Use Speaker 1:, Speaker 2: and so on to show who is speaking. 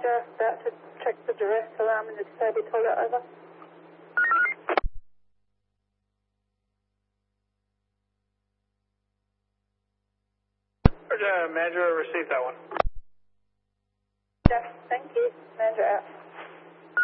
Speaker 1: Roger. About to check the duress alarm in the disabled toilet. Over.
Speaker 2: Roger, Manager received that one.
Speaker 1: Yes, thank you. Manager out.